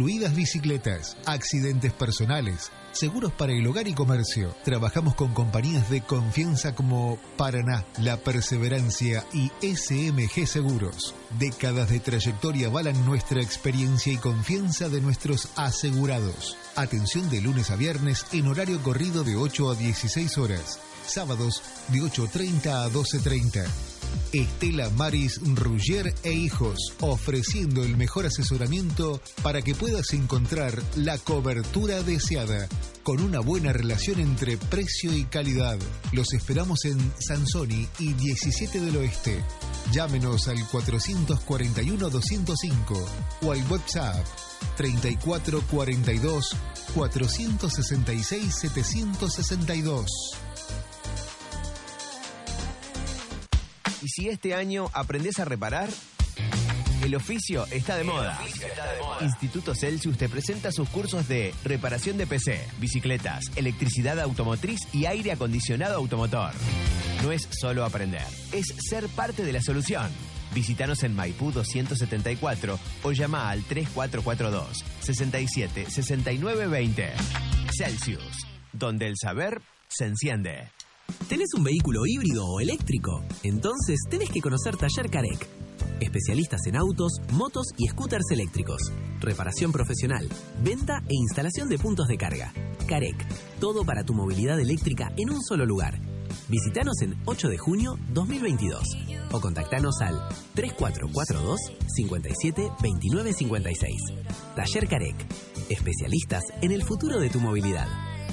incluidas bicicletas, accidentes personales, seguros para el hogar y comercio. Trabajamos con compañías de confianza como Paraná, La Perseverancia y SMG Seguros. Décadas de trayectoria avalan nuestra experiencia y confianza de nuestros asegurados. Atención de lunes a viernes en horario corrido de 8 a 16 horas. Sábados de 8:30 a 12:30. Estela Maris Ruggier e Hijos, ofreciendo el mejor asesoramiento para que puedas encontrar la cobertura deseada, con una buena relación entre precio y calidad. Los esperamos en Sansoni y 17 del Oeste. Llámenos al 441-205 o al WhatsApp 3442-466-762. ¿Y si este año aprendés a reparar? El oficio está de moda. Instituto Celsius te presenta sus cursos de reparación de PC, bicicletas, electricidad automotriz y aire acondicionado automotor. No es solo aprender, es ser parte de la solución. Visítanos en Maipú 274 o llama al 3442 67 69 20. Celsius, donde el saber se enciende. ¿Tenés un vehículo híbrido o eléctrico? Entonces tenés que conocer Taller Carec. Especialistas en autos, motos y scooters eléctricos. Reparación profesional, venta e instalación de puntos de carga. Carec, todo para tu movilidad eléctrica en un solo lugar. Visítanos en 8 de junio 2022 o contactanos al 3442 57 29 56. Taller Carec, especialistas en el futuro de tu movilidad.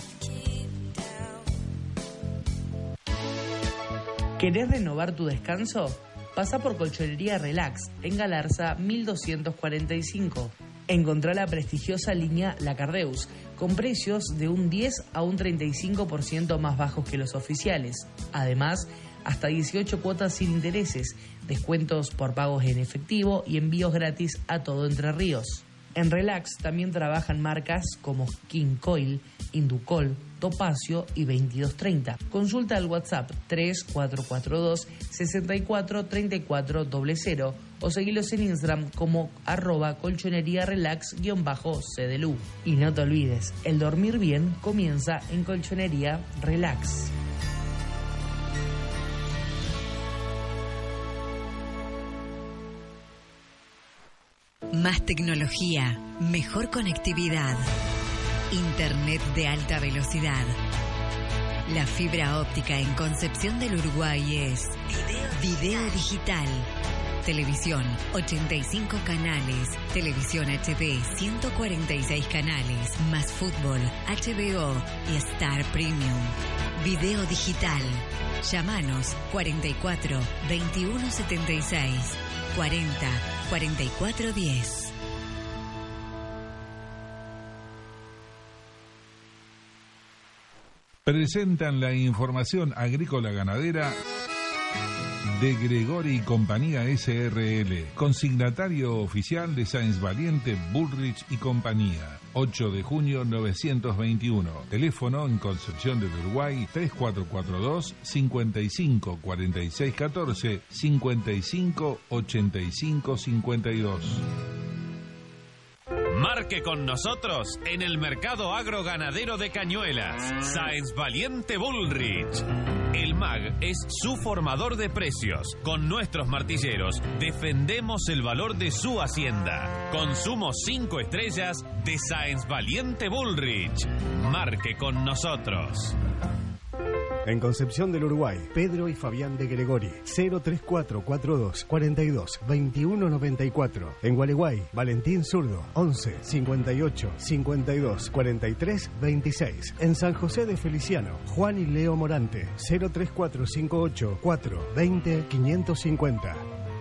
¿Querés renovar tu descanso? Pasa por Colchonería Relax, en Galarza 1245. Encontrá la prestigiosa línea La Cardeus, con precios de un 10 a un 35% más bajos que los oficiales. Además, hasta 18 cuotas sin intereses, descuentos por pagos en efectivo y envíos gratis a todo Entre Ríos. En Relax también trabajan marcas como King Coil, Inducol, Topacio y 2230. Consulta al WhatsApp 3442 64 34 00 o seguilos en Instagram como @colchonería-relax_CDLU. Y no te olvides, el dormir bien comienza en Colchonería Relax. Más tecnología, mejor conectividad, internet de alta velocidad. La fibra óptica en Concepción del Uruguay es Video Digital. Televisión, 85 canales. Televisión HD, 146 canales. Más fútbol, HBO y Star Premium. Video Digital. Llámanos 44 21 76 40 44 10. Presentan la información agrícola ganadera de Gregori y Compañía SRL, consignatario oficial de Sáenz Valiente, Bullrich y Compañía. 8 de junio 921. Teléfono en Concepción del Uruguay 3442 55 46 14 55 85 52. Marque con nosotros en el mercado agroganadero de Cañuelas. Sáenz Valiente Bullrich. El MAG es su formador de precios. Con nuestros martilleros defendemos el valor de su hacienda. Consumo 5 estrellas de Sáenz Valiente Bullrich. Marque con nosotros. En Concepción del Uruguay, Pedro y Fabián de Gregori, 03442 42 21 94. En Gualeguay, Valentín Zurdo, 11 58 52 43 26. En San José de Feliciano, Juan y Leo Morante, 03458 4 20 550.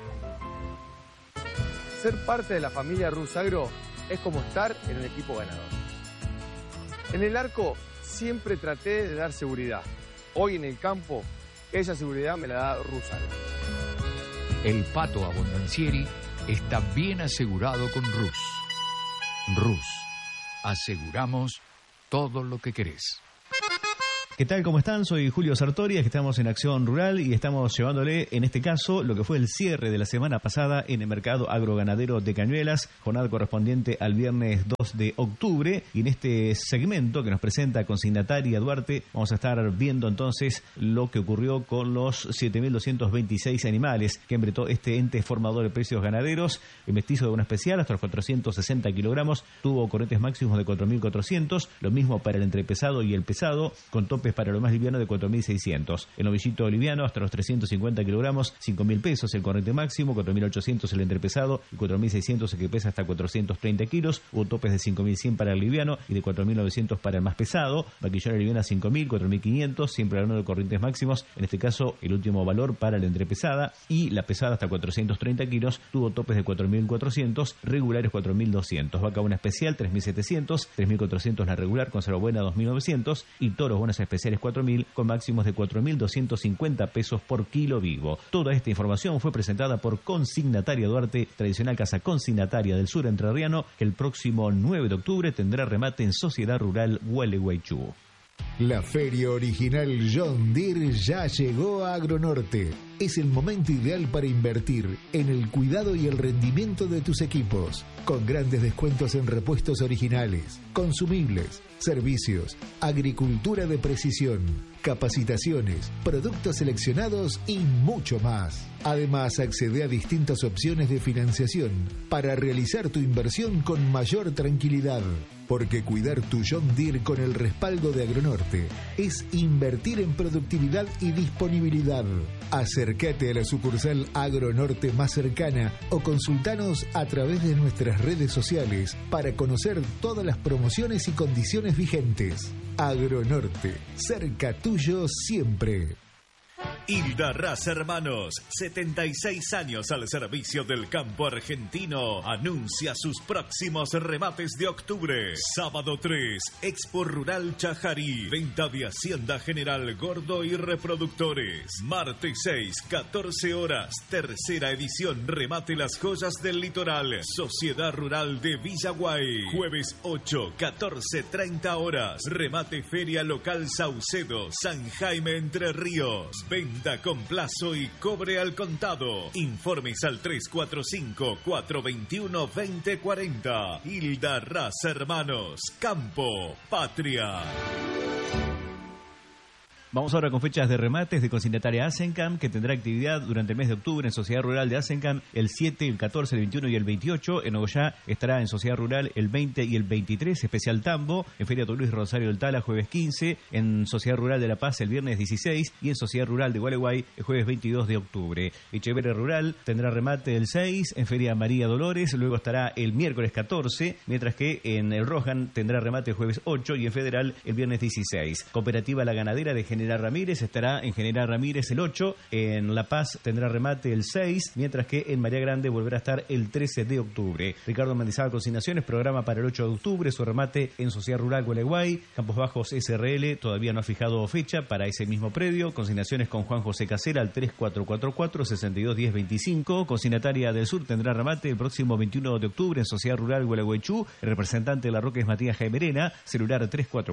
Ser parte de la familia Rusagro es como estar en un equipo ganador. En el arco siempre traté de dar seguridad. Hoy en el campo, esa seguridad me la da Rusagro. El pato abondancieri está bien asegurado con Rus. Rus, aseguramos todo lo que querés. ¿Qué tal? ¿Cómo están? Soy Julio Sartori, estamos en Acción Rural y estamos llevándole, en este caso, lo que fue el cierre de la semana pasada en el mercado agroganadero de Cañuelas, jornada correspondiente al viernes 2 de octubre. Y en este segmento que nos presenta Consignataria Duarte, vamos a estar viendo entonces lo que ocurrió con los 7.226 animales que embretó este ente formador de precios ganaderos. El mestizo de una especial hasta los 460 kilogramos tuvo corrientes máximos de 4.400, lo mismo para el entrepesado y el pesado, con topes para lo más liviano de 4.600. El novillito liviano hasta los 350 kilogramos, 5.000 pesos el corriente máximo, 4.800 el entrepesado y 4.600 el que pesa hasta 430 kilos. Hubo topes de 5.100 para el liviano y de 4.900 para el más pesado. Vaquillona liviana 5.000, 4.500, siempre hablando de corrientes máximos. En este caso, el último valor para la entrepesada y la pesada hasta 430 kilos tuvo topes de 4.400, regulares 4.200. Vaca buena especial 3.700, 3.400 la regular, conserva buena 2.900 y toros buenas especiales 4.000 con máximos de 4.250 pesos por kilo vivo. Toda esta información fue presentada por Consignataria Duarte, tradicional casa consignataria del sur entrerriano, que el próximo 9 de octubre tendrá remate en Sociedad Rural Gualeguaychú. La feria original John Deere ya llegó a Agronorte. Es el momento ideal para invertir en el cuidado y el rendimiento de tus equipos, con grandes descuentos en repuestos originales, consumibles, servicios, agricultura de precisión, capacitaciones, productos seleccionados y mucho más. Además, accede a distintas opciones de financiación para realizar tu inversión con mayor tranquilidad. Porque cuidar tu John Deere con el respaldo de Agronorte es invertir en productividad y disponibilidad. Acércate a la sucursal Agronorte más cercana o consultanos a través de nuestras redes sociales para conocer todas las promociones y condiciones vigentes. Agronorte, cerca tuyo siempre. Hilda Raz Hermanos, 76 años al servicio del campo argentino, anuncia sus próximos remates de octubre. Sábado 3, Expo Rural Chajarí, venta de Hacienda General Gordo y reproductores. Martes 6, 14 horas, tercera edición, remate Las Joyas del Litoral, Sociedad Rural de Villaguay. Jueves 8, 14:30 horas, remate Feria Local Saucedo, San Jaime, Entre Ríos. Venta con plazo y cobre al contado. Informes al 345-421-2040. Hilda Raz Hermanos. Campo, patria. Vamos ahora con fechas de remates de Consignataria Asencam, que tendrá actividad durante el mes de octubre en Sociedad Rural de Asencam el 7, el 14, el 21 y el 28. En Nogoyá estará en Sociedad Rural el 20 y el 23, especial Tambo. En Feria Toulouse Rosario del Tala, jueves 15. En Sociedad Rural de La Paz el viernes 16. Y en Sociedad Rural de Gualeguay el jueves 22 de octubre. Echeverre Rural tendrá remate el 6. En Feria María Dolores luego estará el miércoles 14. Mientras que en el Rohan tendrá remate el jueves 8. Y en Federal el viernes 16. Cooperativa La Ganadera de General Ramírez estará en General Ramírez el 8, en La Paz tendrá remate el 6, mientras que en María Grande volverá a estar el 13 de octubre. Ricardo Mendizábal Consignaciones programa para el 8 de octubre su remate en Sociedad Rural Gualeguay. Campos Bajos SRL todavía no ha fijado fecha para ese mismo predio. Consignaciones con Juan José Casera al 3444-621025. Consignataria del Sur tendrá remate el próximo 21 de octubre en Sociedad Rural Gualeguaychú. El representante de la Roca es Matías Jaimerena, celular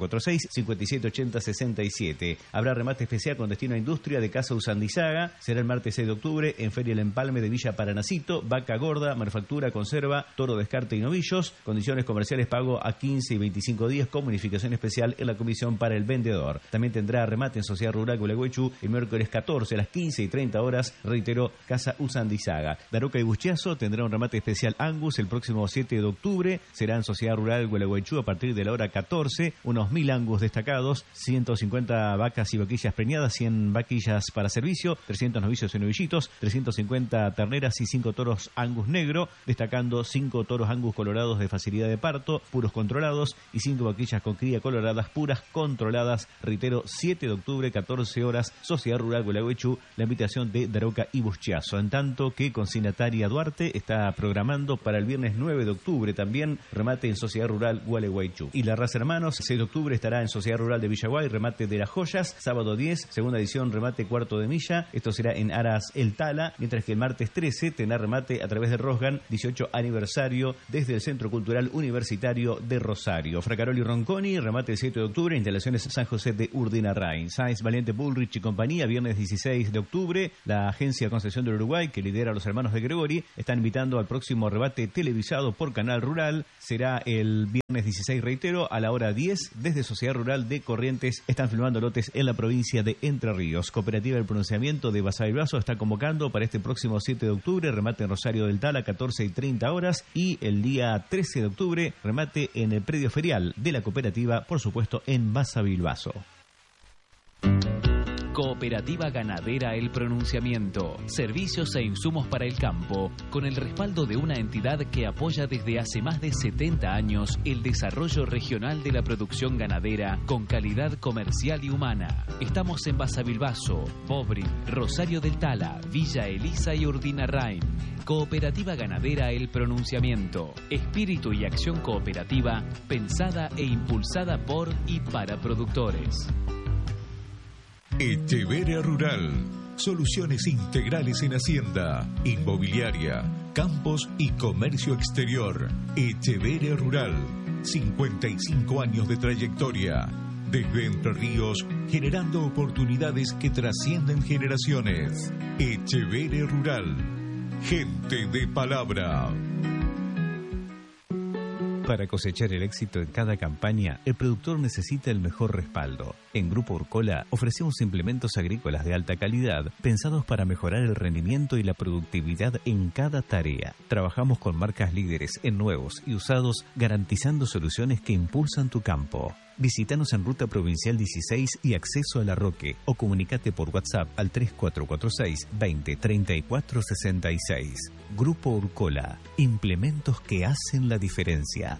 3446-5780-67. Habrá remate especial con destino a industria de Casa Usandizaga. Será el martes 6 de octubre en Feria El Empalme de Villa Paranacito. Vaca gorda, manufactura, conserva, toro, descarte y novillos. Condiciones comerciales, pago a 15 y 25 días con bonificación especial en la comisión para el vendedor. También tendrá remate en Sociedad Rural Gualeguaychú el miércoles 14 a las 15 y 30 horas. Reiteró, Casa Usandizaga. Daroca y Bustiazo tendrá un remate especial Angus el próximo 7 de octubre. Será en Sociedad Rural Gualeguaychú a partir de la hora 14. Unos 1.000 Angus destacados, 150 vacas y vaquillas preñadas, 100 vaquillas para servicio, 300 novicios y novillitos, 350 terneras y 5 toros Angus negro, destacando 5 toros Angus colorados de facilidad de parto, puros controlados, y 5 vaquillas con cría coloradas, puras controladas. Reitero, 7 de octubre, 14 horas, Sociedad Rural Gualeguaychú, la invitación de Daroca y Bustiazo. En tanto que Consignataria Duarte está programando para el viernes 9 de octubre también remate en Sociedad Rural Gualeguaychú. Y la Raz Hermanos, 6 de octubre estará en Sociedad Rural de Villaguay, remate de Las Joyas. horas. Sábado 10, segunda edición, remate cuarto de milla. Esto será en Aras El Tala, mientras que el martes 13 tendrá remate a través de Rosgan, 18 aniversario desde el Centro Cultural Universitario de Rosario. Fracaroli Ronconi, remate el 7 de octubre, instalaciones San José de Urdinarrain. Sáenz Valiente Bullrich y compañía, viernes 16 de octubre. La Agencia Concesión del Uruguay, que lidera a los hermanos de Gregori, están invitando al próximo rebate televisado por Canal Rural. Será el viernes 16, reitero, a la hora 10, desde Sociedad Rural de Corrientes. Están filmando lotes en la provincia de Entre Ríos. Cooperativa del Pronunciamiento de Basavilbaso está convocando para este próximo 7 de octubre, remate en Rosario del Tala, 14 y 30 horas. Y el día 13 de octubre, remate en el predio ferial de la cooperativa, por supuesto, en Basavilbaso. Cooperativa Ganadera El Pronunciamiento. Servicios e insumos para el campo, con el respaldo de una entidad que apoya desde hace más de 70 años el desarrollo regional de la producción ganadera con calidad comercial y humana. Estamos en Basavilbaso, Bobrin, Rosario del Tala, Villa Elisa y Urdinarrain. Cooperativa Ganadera El Pronunciamiento. Espíritu y acción cooperativa pensada e impulsada por y para productores. Echeverria Rural. Soluciones integrales en hacienda, inmobiliaria, campos y comercio exterior. Echeverria Rural. 55 años de trayectoria. Desde Entre Ríos, generando oportunidades que trascienden generaciones. Echeverria Rural. Gente de palabra. Para cosechar el éxito en cada campaña, el productor necesita el mejor respaldo. En Grupo Urcola ofrecemos implementos agrícolas de alta calidad, pensados para mejorar el rendimiento y la productividad en cada tarea. Trabajamos con marcas líderes en nuevos y usados, garantizando soluciones que impulsan tu campo. Visítanos en Ruta Provincial 16 y Acceso a La Roque, o comunicate por WhatsApp al 3446 20 34 66. Grupo Urcola, implementos que hacen la diferencia.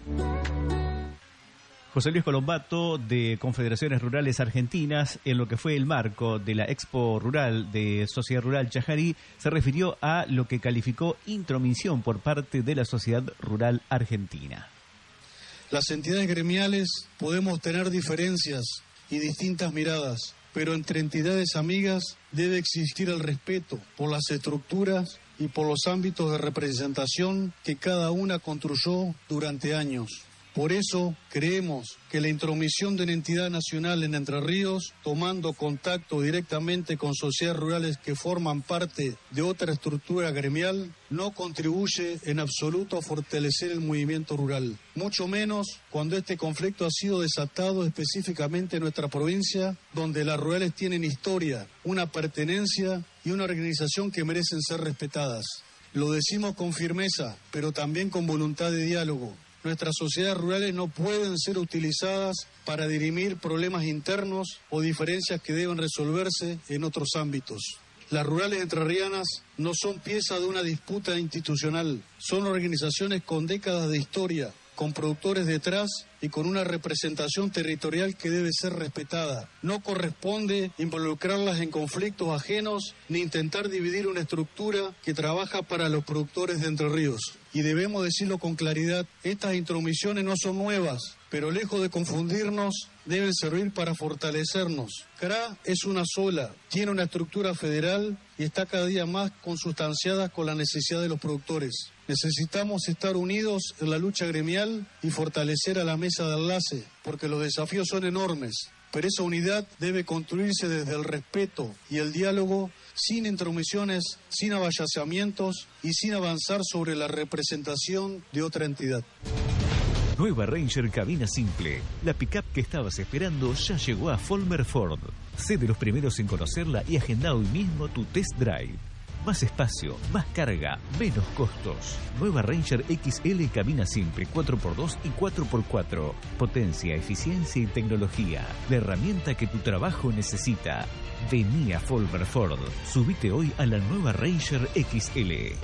José Luis Colombato, de Confederaciones Rurales Argentinas, en lo que fue el marco de la Expo Rural de Sociedad Rural Chajarí, se refirió a lo que calificó intromisión por parte de la Sociedad Rural Argentina. Las entidades gremiales podemos tener diferencias y distintas miradas, pero entre entidades amigas debe existir el respeto por las estructuras y por los ámbitos de representación que cada una construyó durante años. Por eso creemos que la intromisión de una entidad nacional en Entre Ríos, tomando contacto directamente con sociedades rurales que forman parte de otra estructura gremial, no contribuye en absoluto a fortalecer el movimiento rural. Mucho menos cuando este conflicto ha sido desatado específicamente en nuestra provincia, donde las rurales tienen historia, una pertenencia y una organización que merecen ser respetadas. Lo decimos con firmeza, pero también con voluntad de diálogo. Nuestras sociedades rurales no pueden ser utilizadas para dirimir problemas internos o diferencias que deben resolverse en otros ámbitos. Las rurales entrerrianas no son pieza de una disputa institucional, son organizaciones con décadas de historia, con productores detrás y con una representación territorial que debe ser respetada. No corresponde involucrarlas en conflictos ajenos ni intentar dividir una estructura que trabaja para los productores de Entre Ríos. Y debemos decirlo con claridad, estas intromisiones no son nuevas, pero lejos de confundirnos, deben servir para fortalecernos. CRA es una sola, tiene una estructura federal y está cada día más consustanciada con la necesidad de los productores. Necesitamos estar unidos en la lucha gremial y fortalecer a la mesa de enlace, porque los desafíos son enormes. Pero esa unidad debe construirse desde el respeto y el diálogo, sin intromisiones, sin avallazamientos y sin avanzar sobre la representación de otra entidad. Nueva Ranger cabina simple. La pickup que estabas esperando ya llegó a Folmer Ford. Sé de los primeros en conocerla y agenda hoy mismo tu test drive. Más espacio, más carga, menos costos. Nueva Ranger XL cabina simple 4x2 y 4x4. Potencia, eficiencia y tecnología. La herramienta que tu trabajo necesita. Vení a Folmer Ford. Subite hoy a la Nueva Ranger XL.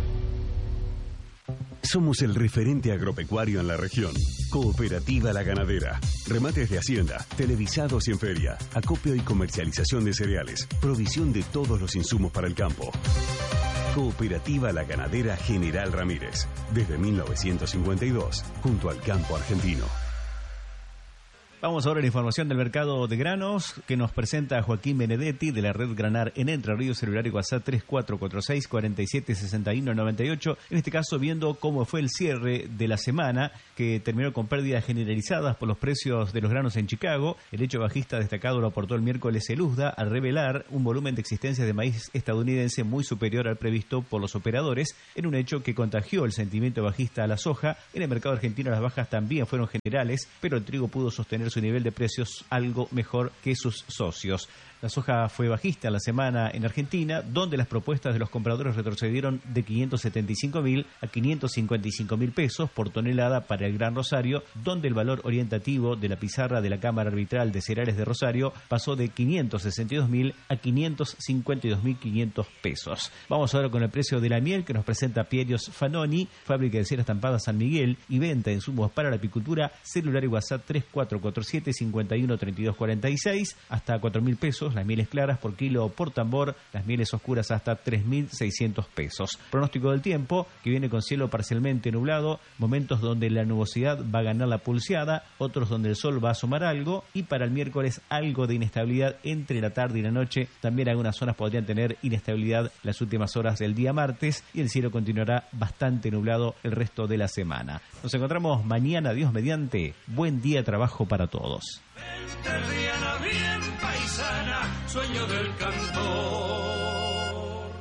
Somos el referente agropecuario en la región. Cooperativa La Ganadera. Remates de hacienda, televisados y en feria, acopio y comercialización de cereales, provisión de todos los insumos para el campo. Cooperativa La Ganadera General Ramírez. Desde 1952, junto al campo argentino. Vamos ahora a la información del mercado de granos que nos presenta Joaquín Benedetti de la red Granar en Entre Ríos, celular y WhatsApp 3446 476198. En este caso viendo cómo fue el cierre de la semana que terminó con pérdidas generalizadas por los precios de los granos en Chicago. El hecho bajista destacado lo aportó el miércoles el USDA al revelar un volumen de existencia de maíz estadounidense muy superior al previsto por los operadores, en un hecho que contagió el sentimiento bajista a la soja. En el mercado argentino las bajas también fueron generales, pero el trigo pudo sostener su nivel de precios algo mejor que sus socios. La soja fue bajista la semana en Argentina, donde las propuestas de los compradores retrocedieron de 575.000 a 555.000 pesos por tonelada para el Gran Rosario, donde el valor orientativo de la pizarra de la Cámara Arbitral de Cereales de Rosario pasó de 562.000 a 552.500 pesos. Vamos ahora con el precio de la miel que nos presenta Pierios Fanoni, fábrica de cera estampada San Miguel y venta de insumos para la apicultura, celular y WhatsApp 3447 513246 hasta 4.000 pesos. Las mieles claras por kilo o por tambor, las mieles oscuras hasta 3.600 pesos. Pronóstico del tiempo, que viene con cielo parcialmente nublado, momentos donde la nubosidad va a ganar la pulseada, otros donde el sol va a asomar algo, y para el miércoles algo de inestabilidad entre la tarde y la noche. También algunas zonas podrían tener inestabilidad las últimas horas del día martes, y el cielo continuará bastante nublado el resto de la semana. Nos encontramos mañana, Dios mediante. Buen día de trabajo para todos. Terriana bien paisana, sueño del cantor.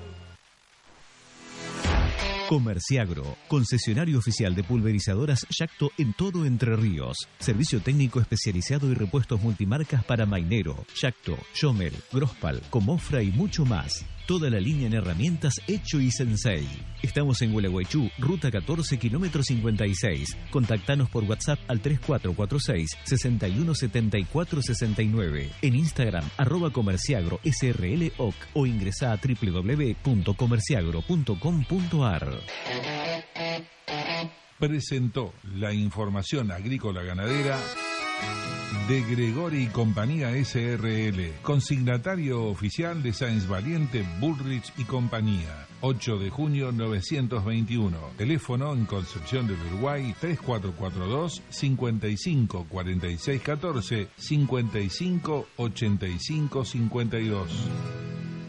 Comerciagro, concesionario oficial de pulverizadoras Yacto en todo Entre Ríos. Servicio técnico especializado y repuestos multimarcas para Mainero, Yacto, Yomel, Grospal, Comofra y mucho más. Toda la línea en herramientas Hecho y Sensei. Estamos en Gualeguaychú, ruta 14, kilómetro 56. Contactanos por WhatsApp al 3446-617469. En Instagram, @comerciagro SRLOC o ingresa a www.comerciagro.com.ar. Presentó la información agrícola ganadera de Gregori y Compañía SRL, consignatario oficial de Sáenz Valiente, Bullrich y Compañía. 8 de junio 921. Teléfono en Concepción del Uruguay 3442 55 46 14 55 85 52.